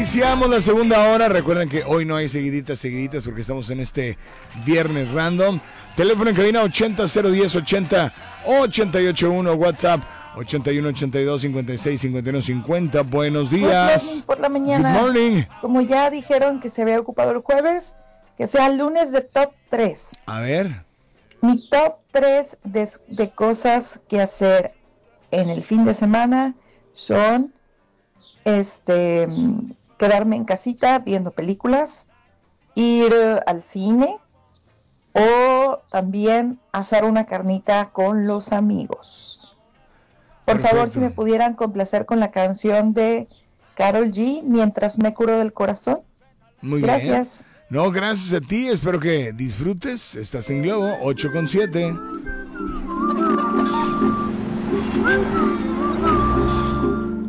Iniciamos la segunda hora. Recuerden que hoy no hay seguiditas porque estamos en este viernes random. Teléfono en cabina 80-010-80-881. WhatsApp 81-82-56-51-50. Buenos días. Por la mañana. Good morning. Como ya dijeron que se había ocupado el jueves, que sea el lunes de top 3. A ver. Mi top 3 de cosas que hacer en el fin de semana son quedarme en casita viendo películas, ir al cine o también hacer una carnita con los amigos. Por Perfecto. favor, si me pudieran complacer con la canción de Karol G, Mientras me curo del corazón. Muy Gracias. bien. No, gracias a ti. Espero que disfrutes. Estás en Globo 8.7.